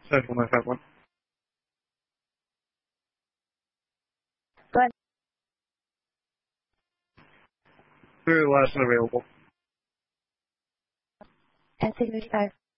Central 951. Go ahead. Through the last one available. And 655.